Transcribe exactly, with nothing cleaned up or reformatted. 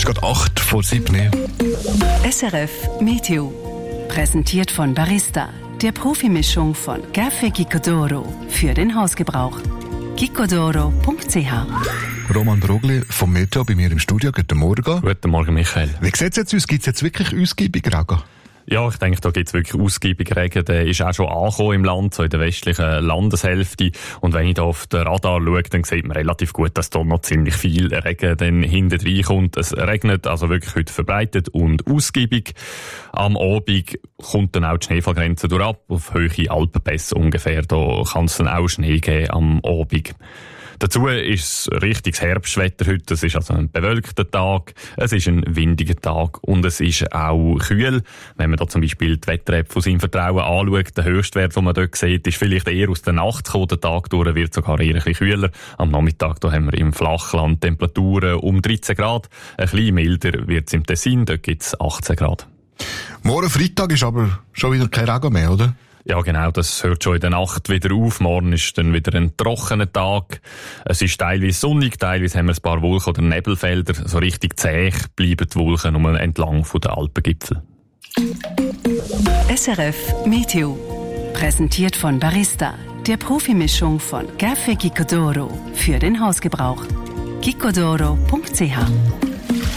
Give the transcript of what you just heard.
Es ist gerade acht vor sieben. S R F Meteo. Präsentiert von Barista, der Profimischung von Café Gicodoro für den Hausgebrauch. gicodoro punkt c h. Roman Brogli vom Meteo bei mir im Studio. Guten Morgen. Guten Morgen, Michael. Wie sieht es jetzt aus? Gibt es jetzt wirklich ausgiebig Regen? Ja, ich denke, da gibt es wirklich ausgiebig Regen. Der ist auch schon angekommen im Land, so in der westlichen Landeshälfte. Und wenn ich da auf den Radar schaue, dann sieht man relativ gut, dass da noch ziemlich viel Regen dann hinten reinkommt. Es regnet also wirklich heute verbreitet und ausgiebig. Am Abend kommt dann auch die Schneefallgrenze durch ab, auf hohe Alpenpässe ungefähr. Da kann es dann auch Schnee geben am Abend. Dazu ist es richtiges Herbstwetter heute. Es ist also ein bewölkter Tag, es ist ein windiger Tag und es ist auch kühl. Wenn man da zum Beispiel die Wetter-App von seinem Vertrauen anschaut, der Höchstwert, den man dort sieht, ist vielleicht eher aus der Nacht gekommen. Der Tag durch wird sogar eher ein bisschen kühler. Am Nachmittag da haben wir im Flachland Temperaturen um dreizehn Grad. Ein bisschen milder wird es im Tessin, dort gibt es achtzehn Grad. Morgen Freitag ist aber schon wieder kein Regen mehr, oder? Ja, genau, das hört schon in der Nacht wieder auf. Morgen ist dann wieder ein trockener Tag. Es ist teilweise sonnig, teilweise haben wir ein paar Wolken- oder Nebelfelder. So richtig zäh bleiben die Wolken nur entlang von den Alpengipfeln. S R F Meteo. Präsentiert von Barista, der Profimischung von Café Gicodoro für den Hausgebrauch. gicodoro punkt c h.